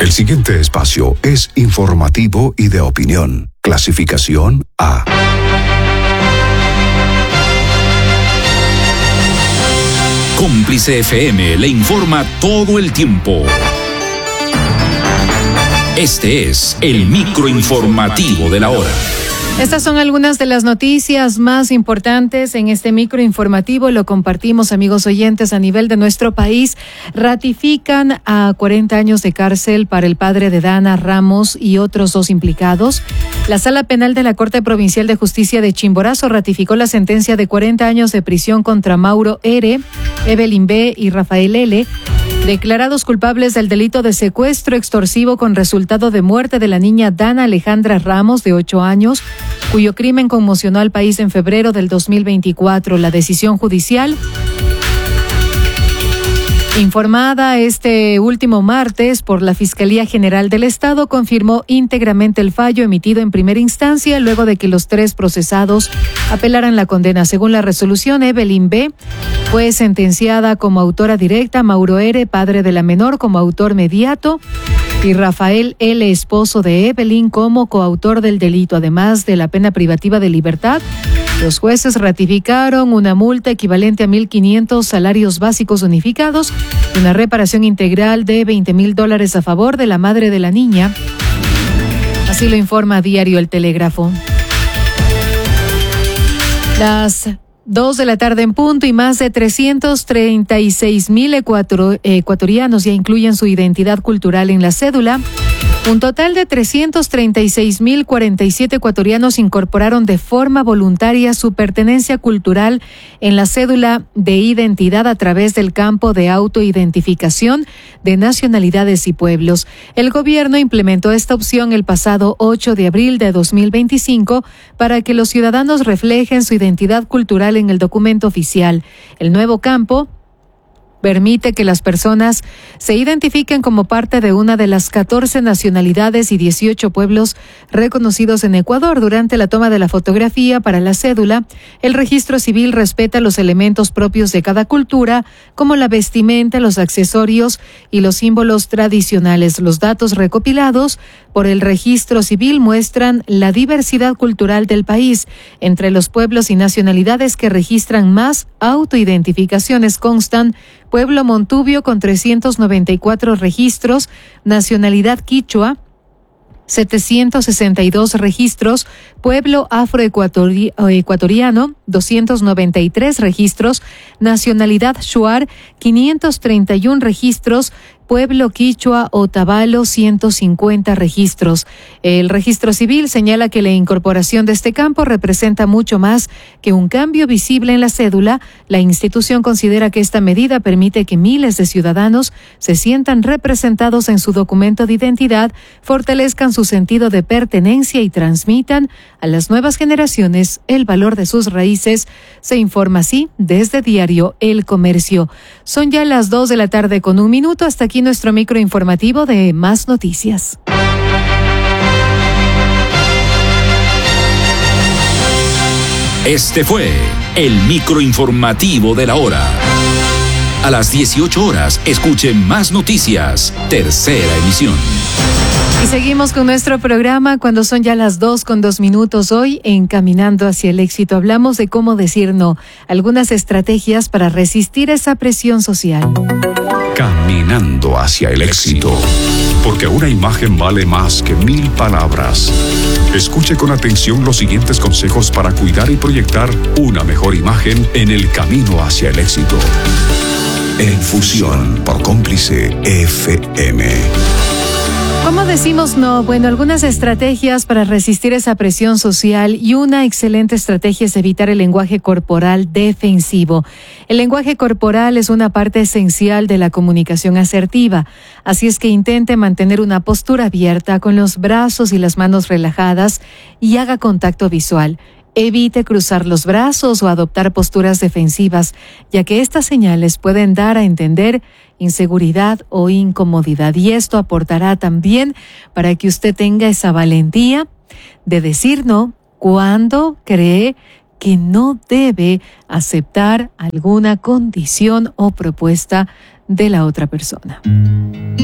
El siguiente espacio es informativo y de opinión. Clasificación A. Cómplice FM le informa todo el tiempo. Este es el microinformativo de la hora. Estas son algunas de las noticias más importantes en este microinformativo. Lo compartimos, amigos oyentes, a nivel de nuestro país. Ratifican a 40 años de cárcel para el padre de Dana Ramos y otros 2 implicados. La Sala Penal de la Corte Provincial de Justicia de Chimborazo ratificó la sentencia de 40 años de prisión contra Mauro R., Evelyn B. y Rafael L., declarados culpables del delito de secuestro extorsivo con resultado de muerte de la niña Dana Alejandra Ramos, de 8 años, cuyo crimen conmocionó al país en febrero del 2024. La decisión judicial, informada este último martes por la Fiscalía General del Estado, confirmó íntegramente el fallo emitido en primera instancia luego de que los 3 procesados apelaran la condena. Según la resolución, Evelyn B. fue sentenciada como autora directa, Mauro R., padre de la menor, como autor mediato, y Rafael L., esposo de Evelyn, como coautor del delito, además de la pena privativa de libertad. Los jueces ratificaron una multa equivalente a 1.500 salarios básicos unificados y una reparación integral de $20,000 a favor de la madre de la niña. Así lo informa Diario El Telégrafo. Las 2 de la tarde en punto, y más de 336,000 ecuatorianos ya incluyen su identidad cultural en la cédula. Un total de 336,047 ecuatorianos incorporaron de forma voluntaria su pertenencia cultural en la cédula de identidad a través del campo de autoidentificación de nacionalidades y pueblos. El gobierno implementó esta opción el pasado 8 de abril de 2025 para que los ciudadanos reflejen su identidad cultural en el documento oficial. El nuevo campo permite que las personas se identifiquen como parte de una de las 14 nacionalidades y 18 pueblos reconocidos en Ecuador. Durante la toma de la fotografía para la cédula, el registro civil respeta los elementos propios de cada cultura, como la vestimenta, los accesorios y los símbolos tradicionales. Los datos recopilados por el registro civil muestran la diversidad cultural del país. Entre los pueblos y nacionalidades que registran más autoidentificaciones constan Pueblo Montubio con 394 registros, nacionalidad quichua, 762 registros, pueblo afroecuatoriano, 293 registros, nacionalidad shuar, 531 registros, pueblo quichua Otavalo, 150 registros. El registro civil señala que la incorporación de este campo representa mucho más que un cambio visible en la cédula. La institución considera que esta medida permite que miles de ciudadanos se sientan representados en su documento de identidad, fortalezcan su sentido de pertenencia y transmitan a las nuevas generaciones el valor de sus raíces. Se informa así desde Diario El Comercio. Son ya las 2 de la tarde con 1 minuto. Hasta aquí nuestro microinformativo de Más Noticias. Este fue el microinformativo de la hora. A las 18 horas, escuchen Más Noticias, tercera emisión. Y seguimos con nuestro programa cuando son ya las 2 con 2 minutos. Hoy, en Caminando hacia el éxito, hablamos de cómo decir no, algunas estrategias para resistir esa presión social. Caminando hacia el éxito, porque una imagen vale más que 1,000 palabras. Escuche con atención los siguientes consejos para cuidar y proyectar una mejor imagen en el camino hacia el éxito. En fusión por Cómplice FM. ¿Cómo decimos no? Bueno, algunas estrategias para resistir esa presión social, y una excelente estrategia es evitar el lenguaje corporal defensivo. El lenguaje corporal es una parte esencial de la comunicación asertiva, así es que intente mantener una postura abierta con los brazos y las manos relajadas y haga contacto visual. Evite cruzar los brazos o adoptar posturas defensivas, ya que estas señales pueden dar a entender inseguridad o incomodidad, y esto aportará también para que usted tenga esa valentía de decir no cuando cree que no debe aceptar alguna condición o propuesta de la otra persona.